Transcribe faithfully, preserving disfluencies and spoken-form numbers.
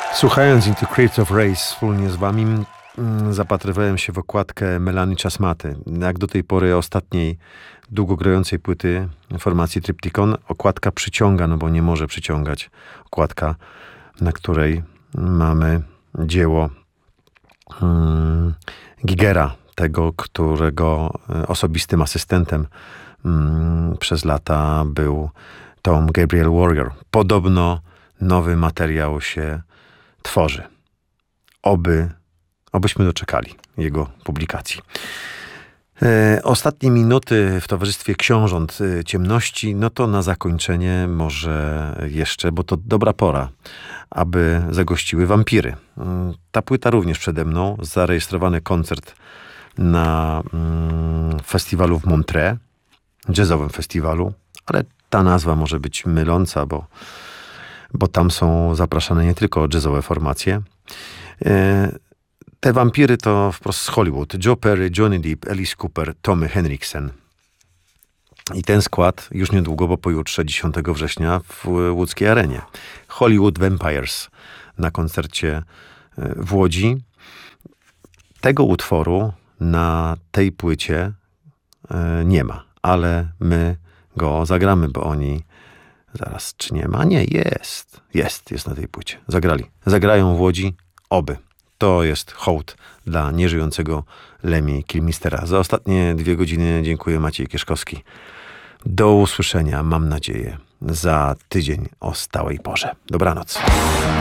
Słuchając Into Crypt of Race wspólnie z wami, mm, zapatrywałem się w okładkę Melanii Chasmaty. Jak do tej pory ostatniej długogrającej płyty formacji Triptykon, okładka przyciąga, no bo nie może przyciągać okładka, na której mamy dzieło mm, Gigera, tego, którego osobistym asystentem mm, przez lata był Tom Gabriel Warrior. Podobno nowy materiał się tworzy. Oby, obyśmy doczekali jego publikacji. E, ostatnie minuty w towarzystwie książąt e, ciemności, no to na zakończenie może jeszcze, bo to dobra pora, aby zagościły wampiry. Mm, ta płyta również przede mną, zarejestrowany koncert na mm, festiwalu w Montreux, jazzowym festiwalu, ale ta nazwa może być myląca, bo bo tam są zapraszane nie tylko jazzowe formacje. Te wampiry to wprost z Hollywood. Joe Perry, Johnny Depp, Alice Cooper, Tommy Henriksen. I ten skład już niedługo, bo pojutrze, dziesiątego września w łódzkiej arenie. Hollywood Vampires na koncercie w Łodzi. Tego utworu na tej płycie nie ma, ale my go zagramy, bo oni zaraz, czy nie ma? Nie, jest. Jest, jest na tej płycie. Zagrali. Zagrają w Łodzi. Oby. To jest hołd dla nieżyjącego Lemmy Kilmistera. Za ostatnie dwie godziny dziękuję, Maciej Kieszkowski. Do usłyszenia, mam nadzieję, za tydzień o stałej porze. Dobranoc.